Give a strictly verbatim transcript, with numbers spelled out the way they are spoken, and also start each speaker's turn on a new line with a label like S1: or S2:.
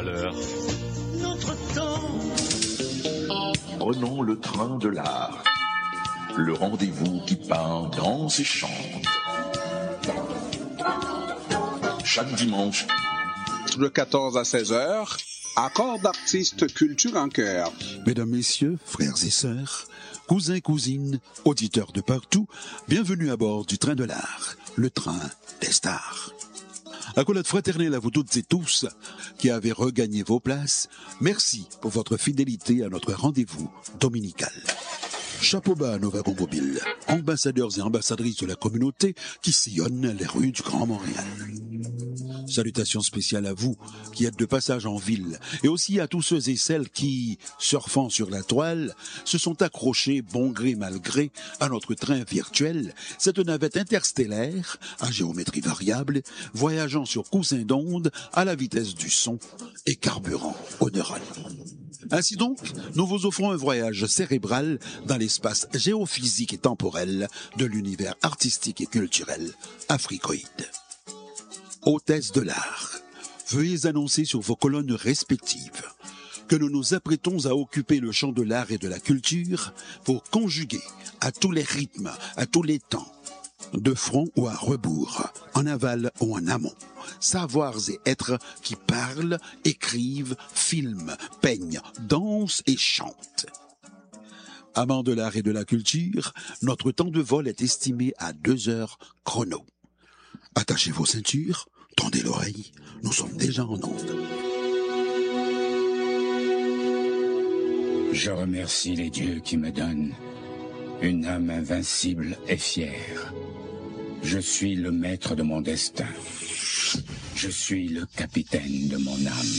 S1: valeur.
S2: Notre temps.
S3: Prenons le train de l'art. Le rendez-vous qui peint, danse et chante. Chaque dimanche,
S4: de quatorze à seize heures, accord d'artistes culture en chœur.
S5: Mesdames, messieurs, frères et sœurs, cousins, cousines, auditeurs de partout, bienvenue à bord du train de l'art, le train des stars. Accolade fraternelle à vous toutes et tous qui avez regagné vos places. Merci pour votre fidélité à notre rendez-vous dominical. Chapeau bas à nos wagons mobiles, ambassadeurs et ambassadrices de la communauté qui sillonnent les rues du Grand Montréal. Salutations spéciales à vous qui êtes de passage en ville et aussi à tous ceux et celles qui, surfant sur la toile, se sont accrochés bon gré mal gré à notre train virtuel, cette navette interstellaire à géométrie variable, voyageant sur coussin d'onde à la vitesse du son et carburant aux neurones. Ainsi donc, nous vous offrons un voyage cérébral dans l'espace géophysique et temporel de l'univers artistique et culturel africoïde. Hôtesse de l'art, veuillez annoncer sur vos colonnes respectives que nous nous apprêtons à occuper le champ de l'art et de la culture pour conjuguer à tous les rythmes, à tous les temps, de front ou à rebours, en aval ou en amont, savoirs et êtres qui parlent, écrivent, filment, peignent, dansent et chantent. Amants de l'art et de la culture, notre temps de vol est estimé à deux heures chrono. Attachez vos ceintures, tendez l'oreille, nous sommes déjà en onde.
S6: Je remercie les dieux qui me donnent une âme invincible et fière. Je suis le maître de mon destin. Je suis le capitaine de mon âme.